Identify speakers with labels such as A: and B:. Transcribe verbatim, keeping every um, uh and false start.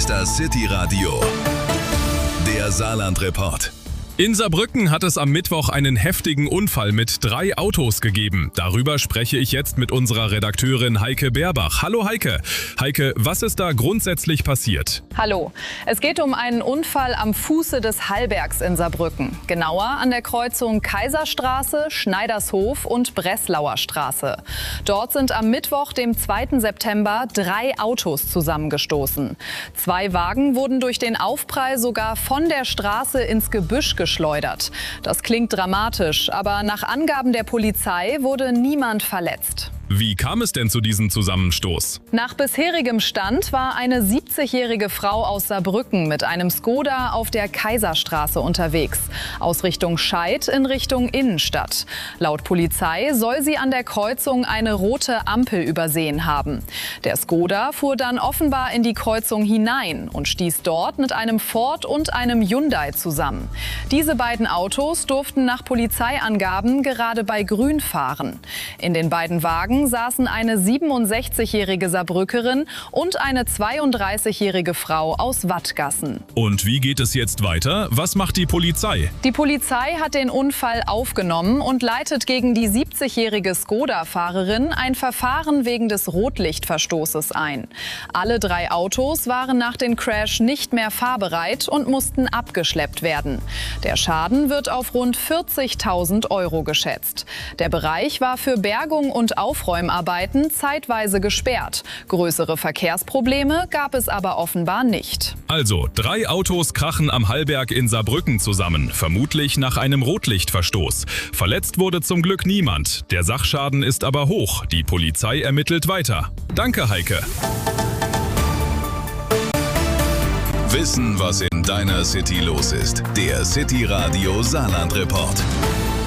A: ist das City Radio, der Saarland-Report.
B: In Saarbrücken hat es am Mittwoch einen heftigen Unfall mit drei Autos gegeben. Darüber spreche ich jetzt mit unserer Redakteurin Heike Beerbach. Hallo Heike. Heike, was ist da grundsätzlich passiert?
C: Hallo. Es geht um einen Unfall am Fuße des Hallbergs in Saarbrücken. Genauer an der Kreuzung Kaiserstraße, Schneidershof und Breslauer Straße. Dort sind am Mittwoch, dem zweiten September, drei Autos zusammengestoßen. Zwei Wagen wurden durch den Aufprall sogar von der Straße ins Gebüsch geschleudert. Das klingt dramatisch, aber nach Angaben der Polizei wurde niemand verletzt.
B: Wie kam es denn zu diesem Zusammenstoß?
C: Nach bisherigem Stand war eine siebzigjährige Frau aus Saarbrücken mit einem Skoda auf der Kaiserstraße unterwegs, aus Richtung Scheid in Richtung Innenstadt. Laut Polizei soll sie an der Kreuzung eine rote Ampel übersehen haben. Der Skoda fuhr dann offenbar in die Kreuzung hinein und stieß dort mit einem Ford und einem Hyundai zusammen. Diese beiden Autos durften nach Polizeiangaben gerade bei Grün fahren. In den beiden Wagen saßen eine siebenundsechzigjährige Saarbrückerin und eine zweiunddreißigjährige Frau aus Wattgassen.
B: Und wie geht es jetzt weiter? Was macht die Polizei?
C: Die Polizei hat den Unfall aufgenommen und leitet gegen die siebzigjährige Skoda-Fahrerin ein Verfahren wegen des Rotlichtverstoßes ein. Alle drei Autos waren nach dem Crash nicht mehr fahrbereit und mussten abgeschleppt werden. Der Schaden wird auf rund vierzigtausend Euro geschätzt. Der Bereich war für Bergung und Aufräumarbeiten zeitweise gesperrt. Größere Verkehrsprobleme gab es aber offenbar nicht.
B: Also, drei Autos krachen am Hallberg in Saarbrücken zusammen, vermutlich nach einem Rotlichtverstoß. Verletzt wurde zum Glück niemand. Der Sachschaden ist aber hoch. Die Polizei ermittelt weiter. Danke, Heike.
A: Wissen, was in deiner City los ist. Der City Radio Saarland-Report.